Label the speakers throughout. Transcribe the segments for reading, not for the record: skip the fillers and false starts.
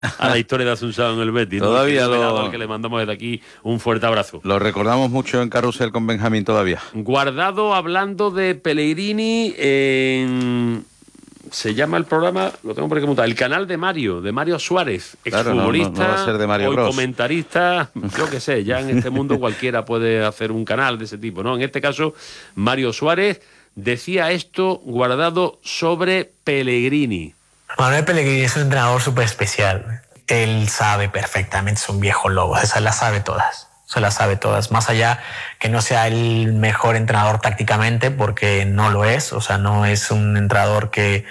Speaker 1: a la historia de Asunción en el Betis.
Speaker 2: Todavía
Speaker 1: al que le mandamos desde aquí un fuerte abrazo.
Speaker 2: Lo recordamos mucho en Carrusel con Benjamín todavía.
Speaker 1: Guardado hablando de Pellegrini se llama el programa, lo tengo por aquí montado, el canal de Mario Suárez, exfutbolista,
Speaker 2: claro, no va a ser de Mario
Speaker 1: hoy
Speaker 2: Bros.
Speaker 1: Comentarista, yo qué sé, ya en este mundo cualquiera puede hacer un canal de ese tipo, ¿no? En este caso, Mario Suárez decía esto, Guardado, sobre Pellegrini.
Speaker 3: Manuel Pellegrini es un entrenador súper especial. Él sabe perfectamente, es un viejo lobo, se las sabe todas. Más allá que no sea el mejor entrenador tácticamente, porque no lo es, o sea, no es un entrenador que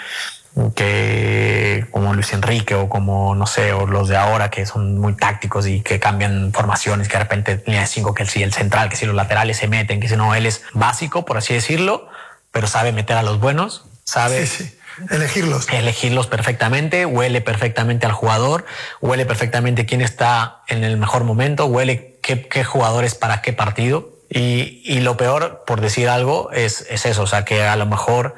Speaker 3: como Luis Enrique o como, no sé, o los de ahora que son muy tácticos y que cambian formaciones, que de repente línea de 5, que si el central, que si los laterales se meten, que si no, él es básico, por así decirlo, pero sabe meter a los buenos, sabe...
Speaker 4: Sí. Elegirlos
Speaker 3: perfectamente, huele perfectamente al jugador, huele perfectamente quién está en el mejor momento, huele qué jugadores para qué partido. Y lo peor, por decir algo, es eso, o sea, que a lo mejor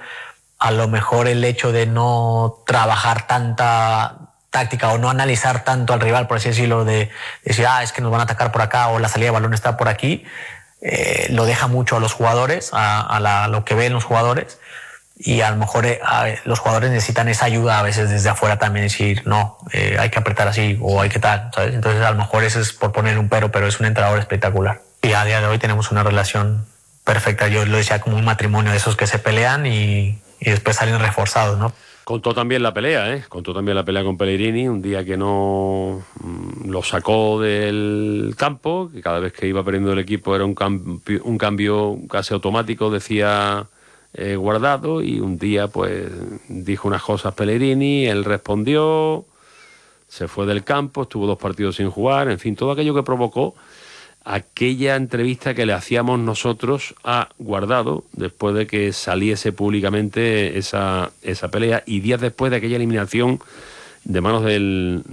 Speaker 3: el hecho de no trabajar tanta táctica o no analizar tanto al rival, por así decirlo, de decir, es que nos van a atacar por acá o la salida de balón está por aquí, lo deja mucho a los jugadores, a lo que ven los jugadores. Y a lo mejor los jugadores necesitan esa ayuda a veces desde afuera también, decir, no, hay que apretar así o hay que tal, ¿sabes? Entonces a lo mejor eso es por poner un pero es un entrenador espectacular. Y a día de hoy tenemos una relación perfecta. Yo lo decía como un matrimonio de esos que se pelean y después salen reforzados, ¿no?
Speaker 1: Contó también la pelea, Contó también la pelea con Pellegrini, un día que no lo sacó del campo, que cada vez que iba perdiendo el equipo era un cambio casi automático, decía... Guardado, y un día pues dijo unas cosas Pellegrini, él respondió, se fue del campo, estuvo 2 partidos sin jugar, en fin, todo aquello que provocó aquella entrevista que le hacíamos nosotros a Guardado después de que saliese públicamente esa pelea, y días después de aquella eliminación de manos del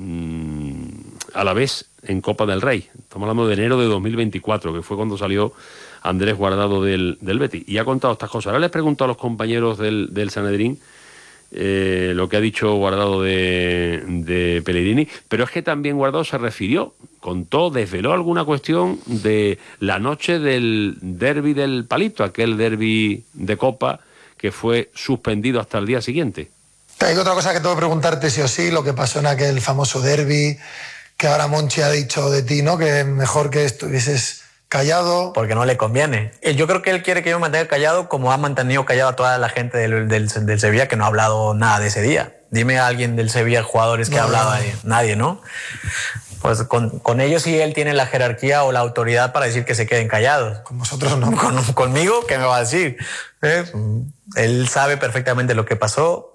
Speaker 1: Alavés en Copa del Rey. Estamos hablando de enero de 2024, que fue cuando salió Andrés Guardado del Betis, y ha contado estas cosas. Ahora les pregunto a los compañeros del Sanedrín lo que ha dicho Guardado de Pellegrini, pero es que también Guardado se refirió, desveló alguna cuestión de la noche del derbi del Palito, aquel derbi de Copa que fue suspendido hasta el día siguiente.
Speaker 4: Hay otra cosa que tengo que preguntarte sí o sí, lo que pasó en aquel famoso derbi, que ahora Monchi ha dicho de ti, ¿no? Que es mejor que estuvieses callado.
Speaker 3: Porque no le conviene. Yo creo que él quiere que yo me mantenga callado, como ha mantenido callado a toda la gente del Sevilla, que no ha hablado nada de ese día. Dime a alguien del Sevilla, jugadores que ha hablado ahí. Nadie, ¿no? Pues con ellos sí él tiene la jerarquía o la autoridad para decir que se queden callados.
Speaker 4: Con vosotros no.
Speaker 3: Conmigo, ¿qué me va a decir? Él sabe perfectamente lo que pasó.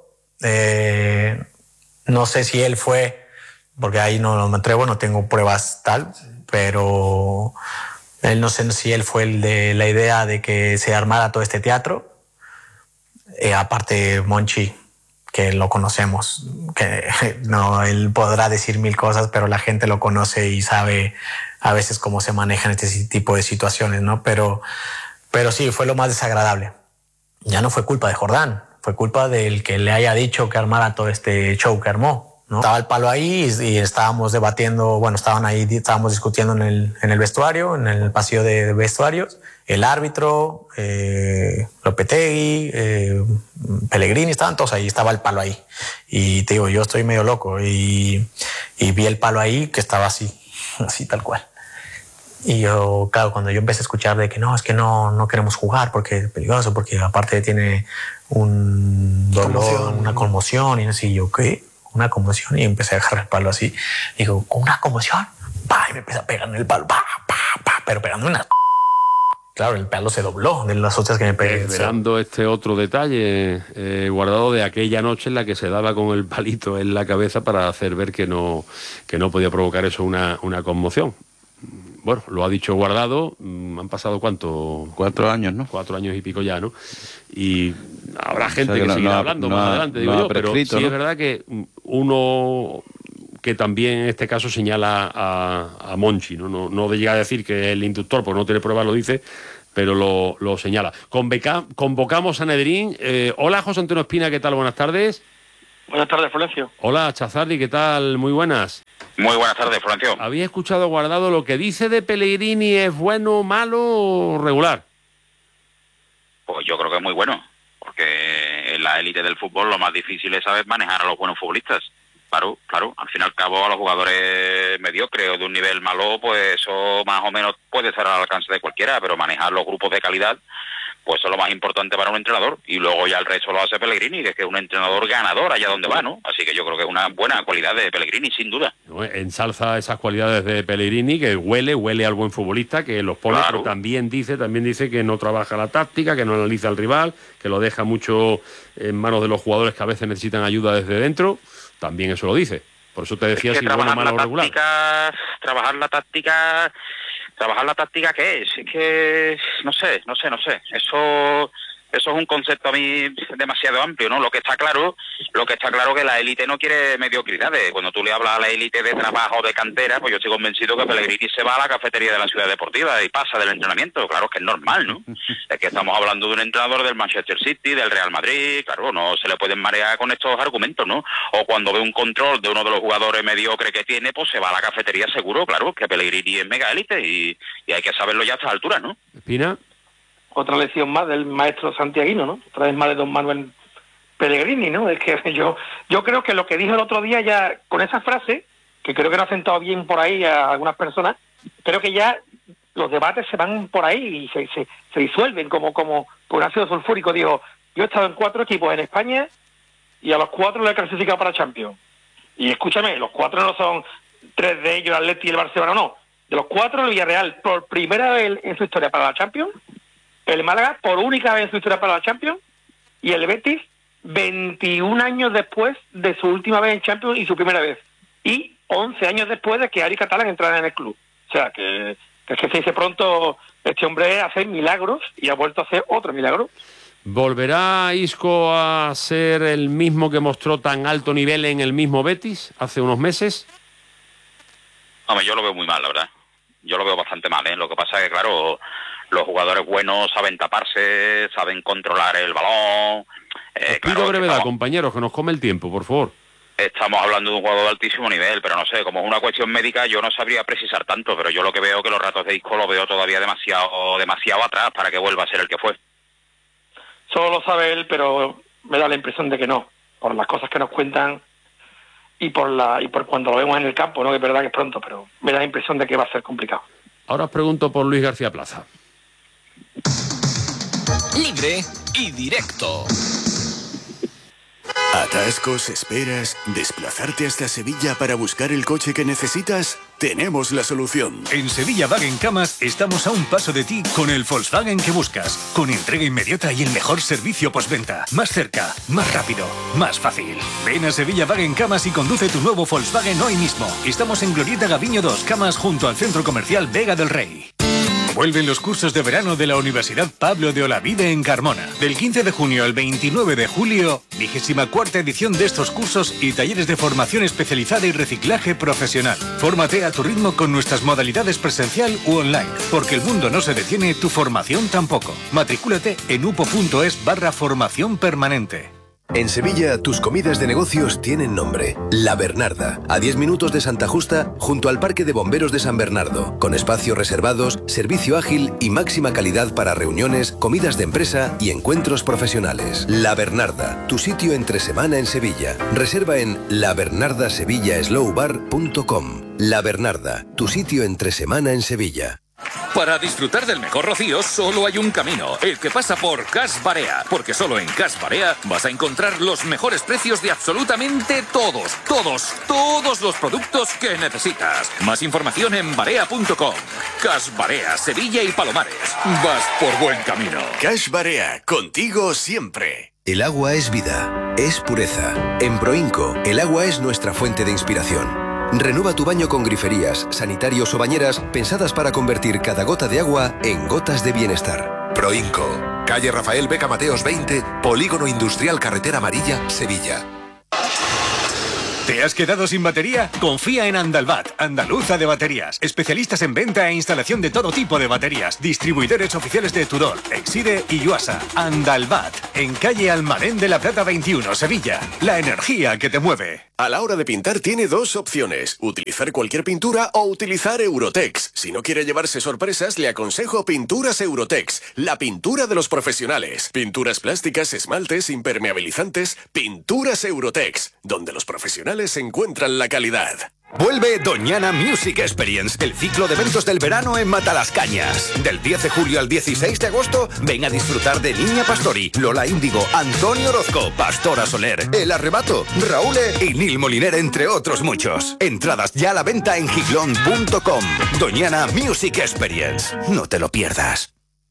Speaker 3: No sé si él fue, porque ahí no me atrevo, no tengo pruebas tal, pero... Él no sé si él fue el de la idea de que se armara todo este teatro. Aparte Monchi, que lo conocemos, que no, él podrá decir 1000 cosas, pero la gente lo conoce y sabe a veces cómo se manejan este tipo de situaciones, ¿no? Pero sí, fue lo más desagradable. Ya no fue culpa de Jordán, fue culpa del que le haya dicho que armara todo este show que armó, ¿no? Estaba el palo ahí y estábamos debatiendo, estábamos discutiendo en el vestuario, en el pasillo de vestuarios, el árbitro, Lopetegui, Pellegrini, estaban todos ahí, estaba el palo ahí. Y te digo, yo estoy medio loco y vi el palo ahí que estaba así tal cual. Y yo, claro, cuando yo empecé a escuchar de que no, es que no queremos jugar porque es peligroso, porque aparte tiene un dolor, una conmoción, y así, yo, ¿qué? Una conmoción, y empecé a agarrar el palo así. Digo, ¿con una conmoción? ¡Pah! Y me empecé a pegar en el palo, pero pegando una... Claro, el palo se dobló de las hostias que me pegué.
Speaker 1: Esperando este otro detalle, Guardado, de aquella noche en la que se daba con el palito en la cabeza para hacer ver que no podía provocar eso una conmoción. Bueno, lo ha dicho Guardado, han pasado ¿cuánto?
Speaker 2: 4 años, ¿no?
Speaker 1: 4 años y pico ya, ¿no? Y habrá gente que seguirá hablando más adelante, digo yo, pero sí es verdad que uno que también en este caso señala a Monchi, no de llegar a decir que el inductor, porque no tiene pruebas, lo dice, pero lo señala. Convocamos a Sanedrín. Hola, José Antonio Espina, ¿qué tal? Buenas tardes.
Speaker 5: Buenas tardes, Florencio.
Speaker 1: Hola, Chazardi, ¿qué tal? Muy buenas.
Speaker 6: Muy buenas tardes, Florencio.
Speaker 1: ¿Había escuchado Guardado lo que dice de Pellegrini? ¿Es bueno, malo o regular?
Speaker 6: Pues yo creo que es muy bueno, porque en la élite del fútbol lo más difícil es saber manejar a los buenos futbolistas. Claro, al fin y al cabo a los jugadores mediocres o de un nivel malo, pues eso más o menos puede estar al alcance de cualquiera, pero manejar los grupos de calidad, pues eso es lo más importante para un entrenador, y luego ya el resto lo hace Pellegrini, que es un entrenador ganador allá donde va, ¿no? Así que yo creo que es una buena cualidad de Pellegrini, sin duda.
Speaker 1: Ensalza esas cualidades de Pellegrini, que huele al buen futbolista, que los pone, claro. Pero también dice que no trabaja la táctica, que no analiza al rival, que lo deja mucho en manos de los jugadores que a veces necesitan ayuda desde dentro. También eso lo dice. Por eso te decía si bueno, malo o regular.
Speaker 6: Trabajar la táctica, ¿qué es? Es que no sé. Eso es un concepto a mí demasiado amplio, ¿no? Lo que está claro que la élite no quiere mediocridades. Cuando tú le hablas a la élite de trabajo, de cantera, pues yo estoy convencido que Pellegrini se va a la cafetería de la ciudad deportiva y pasa del entrenamiento. Claro que es normal, ¿no? Es que estamos hablando de un entrenador del Manchester City, del Real Madrid, claro, no se le pueden marear con estos argumentos, ¿no? O cuando ve un control de uno de los jugadores mediocres que tiene, pues se va a la cafetería seguro, claro, que Pellegrini es mega élite y hay que saberlo ya a estas alturas, ¿no?
Speaker 1: Espina.
Speaker 5: Otra lección más del maestro santiaguino, ¿no? Otra vez más de don Manuel Pellegrini, ¿no? Es que yo creo que lo que dijo el otro día ya, con esa frase, que creo que no ha sentado bien por ahí a algunas personas, creo que ya los debates se van por ahí y se disuelven como por un ácido sulfúrico. Dijo, yo he estado en 4 equipos en España y a los 4 lo he clasificado para Champions. Y escúchame, los 4 no son 3 de ellos, el Atleti y el Barcelona, no. De los 4, el Villarreal, por primera vez en su historia para la Champions, el Málaga por única vez en su historia para la Champions, y el Betis 21 años después de su última vez en Champions y su primera vez, y 11 años después de que Ari Catalán entrara en el club. O sea, que se dice pronto, este hombre hace milagros y ha vuelto a hacer otro milagro.
Speaker 1: ¿Volverá Isco a ser el mismo que mostró tan alto nivel en el mismo Betis hace unos meses?
Speaker 6: Hombre, yo lo veo muy mal, la verdad. Yo lo veo bastante mal, ¿eh? Lo que pasa es que, claro, los jugadores buenos saben taparse, saben controlar el balón.
Speaker 1: Pido brevedad, compañeros, que nos come el tiempo, por favor.
Speaker 6: Estamos hablando de un jugador de altísimo nivel, pero no sé, como es una cuestión médica, yo no sabría precisar tanto, pero yo lo que veo que los ratos de Isco lo veo todavía demasiado atrás para que vuelva a ser el que fue.
Speaker 5: Solo lo sabe él, pero me da la impresión de que no, por las cosas que nos cuentan y por cuando lo vemos en el campo, ¿no? Que es verdad que es pronto, pero me da la impresión de que va a ser complicado.
Speaker 1: Ahora os pregunto por Luis García Plaza.
Speaker 7: Libre y directo.
Speaker 8: ¿Atascos, esperas, desplazarte hasta Sevilla para buscar el coche que necesitas? Tenemos la solución.
Speaker 9: En Sevilla Wagen Camas estamos a un paso de ti con el Volkswagen que buscas, con entrega inmediata y el mejor servicio postventa. Más cerca, más rápido, más fácil. Ven a Sevilla Wagen Camas y conduce tu nuevo Volkswagen hoy mismo. Estamos en Glorieta Gaviño 2, Camas, junto al Centro Comercial Vega del Rey. Vuelven los cursos de verano de la Universidad Pablo de Olavide en Carmona. Del 15 de junio al 29 de julio, 24ª edición de estos cursos y talleres de formación especializada y reciclaje profesional. Fórmate a tu ritmo con nuestras modalidades presencial u online, porque el mundo no se detiene, tu formación tampoco. Matricúlate en upo.es/formación permanente.
Speaker 10: En Sevilla, tus comidas de negocios tienen nombre. La Bernarda, a 10 minutos de Santa Justa, junto al Parque de Bomberos de San Bernardo, con espacios reservados, servicio ágil y máxima calidad para reuniones, comidas de empresa y encuentros profesionales. La Bernarda, tu sitio entre semana en Sevilla. Reserva en labernardasevillaslowbar.com. La Bernarda, tu sitio entre semana en Sevilla.
Speaker 7: Para disfrutar del mejor rocío solo hay un camino, el que pasa por Cash Barea, porque solo en Cash Barea vas a encontrar los mejores precios de absolutamente todos los productos que necesitas. Más información en barea.com. Cash Barea, Sevilla y Palomares. Vas por buen camino.
Speaker 8: Cash Barea, contigo siempre.
Speaker 10: El agua es vida, es pureza. En Proinco, el agua es nuestra fuente de inspiración. Renueva tu baño con griferías, sanitarios o bañeras pensadas para convertir cada gota de agua en gotas de bienestar.
Speaker 11: Proinco, calle Rafael Beca Mateos 20, Polígono Industrial Carretera Amarilla, Sevilla.
Speaker 9: ¿Te has quedado sin batería? Confía en Andalbat, andaluza de baterías. Especialistas en venta e instalación de todo tipo de baterías. Distribuidores oficiales de Tudor, Exide y Yuasa. Andalbat, en calle Almadén de la Plata 21, Sevilla. La energía que te mueve.
Speaker 8: A la hora de pintar tiene dos opciones: utilizar cualquier pintura o utilizar Eurotex. Si no quiere llevarse sorpresas, le aconsejo Pinturas Eurotex, la pintura de los profesionales. Pinturas plásticas, esmaltes, impermeabilizantes. Pinturas Eurotex, donde los profesionales encuentran la calidad.
Speaker 12: Vuelve Doñana Music Experience, el ciclo de eventos del verano en Matalascañas. Del 10 de julio al 16 de agosto, ven a disfrutar de Niña Pastori, Lola Índigo, Antonio Orozco, Pastora Soler, El Arrebato, Raúl y Nil Moliner, entre otros muchos. Entradas ya a la venta en giglón.com. Doñana Music Experience. No te lo pierdas.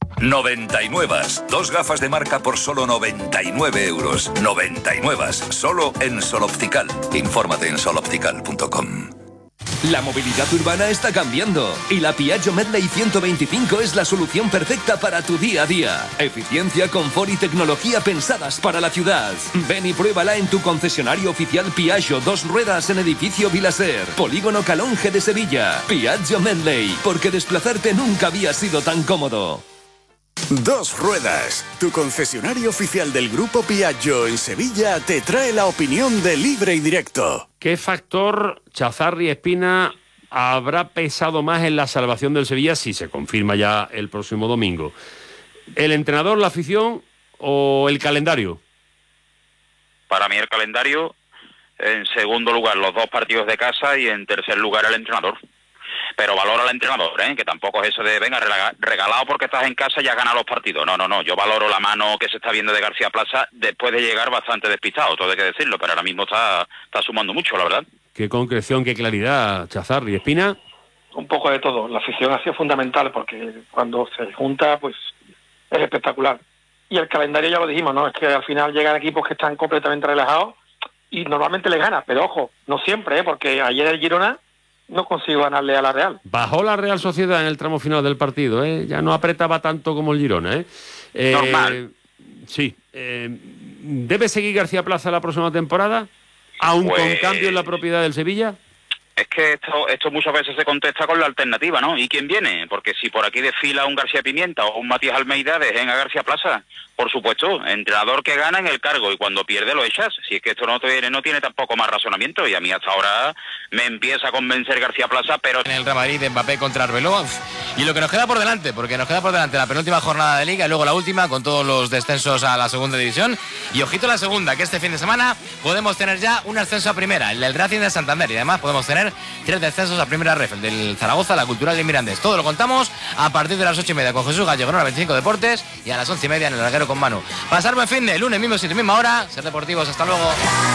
Speaker 13: 99. Dos gafas de marca por solo 99 euros. 99. Solo en Sol Optical. Infórmate en soloptical.com.
Speaker 14: La movilidad urbana está cambiando y la Piaggio Medley 125 es la solución perfecta para tu día a día. Eficiencia, confort y tecnología pensadas para la ciudad. Ven y pruébala en tu concesionario oficial Piaggio 2 ruedas en edificio Vilaser, Polígono Calonge de Sevilla. Piaggio Medley, porque desplazarte nunca había sido tan cómodo.
Speaker 8: Dos Ruedas, tu concesionario oficial del Grupo Piaggio en Sevilla, te trae la opinión de Libre y Directo.
Speaker 1: ¿Qué factor, Chazarri Espina, habrá pesado más en la salvación del Sevilla si se confirma ya el próximo domingo? ¿El entrenador, la afición o el calendario?
Speaker 6: Para mí el calendario, en segundo lugar los dos partidos de casa y en tercer lugar el entrenador. Pero valoro al entrenador, que tampoco es eso de, venga, regalado porque estás en casa y has ganado los partidos. No, yo valoro la mano que se está viendo de García Plaza después de llegar bastante despistado, todo hay que decirlo, pero ahora mismo está sumando mucho, la verdad.
Speaker 1: Qué concreción, qué claridad, Chazarri, Espina.
Speaker 5: Un poco de todo, la afición ha sido fundamental porque cuando se junta, pues es espectacular. Y el calendario ya lo dijimos, ¿no? Es que al final llegan equipos que están completamente relajados y normalmente les ganas, pero ojo, no siempre, porque ayer el Girona no consigo ganarle a la Real.
Speaker 1: Bajó la Real Sociedad en el tramo final del partido, ya no apretaba tanto como el Girona.
Speaker 6: Normal.
Speaker 1: Sí. ¿Debe seguir García Plaza la próxima temporada? ¿Aún con cambio en la propiedad del Sevilla?
Speaker 6: Es que esto muchas veces se contesta con la alternativa, ¿no? ¿Y quién viene? Porque si por aquí desfila un García Pimienta o un Matías Almeida, dejen a García Plaza. Por supuesto, entrenador que gana en el cargo y cuando pierde lo echas. Si es que esto no tiene tampoco más razonamiento y a mí hasta ahora me empieza a convencer García Plaza, pero...
Speaker 15: En el Real Madrid de Mbappé contra Arbeloa y lo que nos queda por delante, porque nos queda por delante la penúltima jornada de Liga y luego la última con todos los descensos a la segunda división y ojito a la segunda, que este fin de semana podemos tener ya un ascenso a primera, el del Racing de Santander y además podemos tener 3 descensos a primera ref, el del Zaragoza, la Cultural de Mirandés. Todo lo contamos a partir de las 8:30 con Jesús Gallego en la 25 Deportes y a las 11:30 en el Larguero con Manu. Pasar buen fin de lunes mismo, 7 misma hora. Ser deportivos, hasta luego.